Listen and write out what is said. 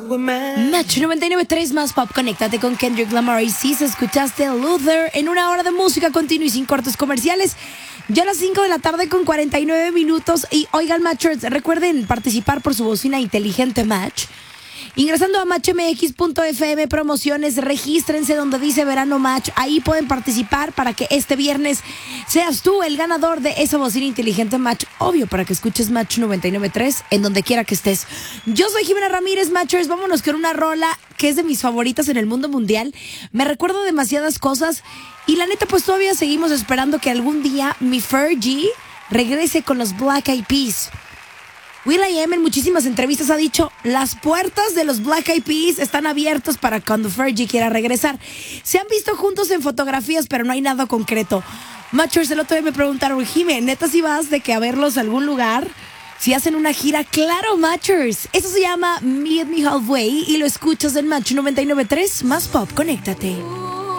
Match 99.3 más pop. Conéctate con Kendrick Lamar y si escuchaste Luther en una hora de música continua y sin cortes comerciales. Ya a las 5 de la tarde con 49 minutos. Y oigan, Matchers, recuerden participar por su bocina inteligente Match. Ingresando a matchmx.fm promociones, regístrense donde dice Verano Match. Ahí pueden participar para que este viernes seas tú el ganador de esa bocina inteligente Match. Obvio, para que escuches Match 99.3 en donde quiera que estés. Yo soy Jimena Ramírez, Matchers. Vámonos con una rola que es de mis favoritas en el mundo mundial. Me recuerdo demasiadas cosas y la neta pues todavía seguimos esperando que algún día mi Fergie regrese con los Black Eyed Peas. will.i.am en muchísimas entrevistas ha dicho, las puertas de los Black Eyed Peas están abiertas para cuando Fergie quiera regresar. Se han visto juntos en fotografías, pero no hay nada concreto. Matchers, el otro día me preguntaron, Jimé, ¿neta si vas de que a verlos a algún lugar? Si hacen una gira, claro, Matchers. Eso se llama Meet Me Halfway y lo escuchas en Match 99.3 más pop. Conéctate.